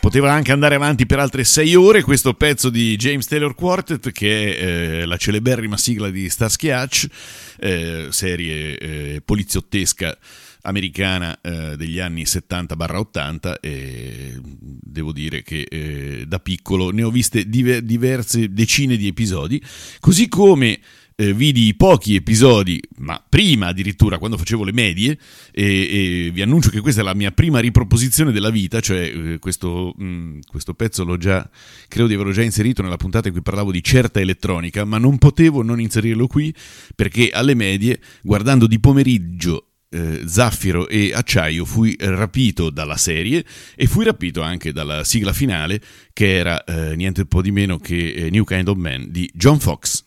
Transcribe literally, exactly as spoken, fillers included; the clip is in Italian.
poteva anche andare avanti per altre sei ore questo pezzo di James Taylor Quartet, che è eh, la celeberrima sigla di Starsky Hutch, eh, serie eh, poliziottesca americana eh, degli anni settanta ottanta, e devo dire che eh, da piccolo ne ho viste diver- diverse decine di episodi, così come eh, vidi pochi episodi, ma prima addirittura, quando facevo le medie, e, e vi annuncio che questa è la mia prima riproposizione della vita, cioè eh, questo, mh, questo pezzo l'ho già, credo di averlo già inserito nella puntata in cui parlavo di certa elettronica, ma non potevo non inserirlo qui, perché alle medie, guardando di pomeriggio Eh, Zaffiro e Acciaio, fui rapito dalla serie e fui rapito anche dalla sigla finale, che era eh, niente po' di meno che eh, New Kind of Man di John Fox.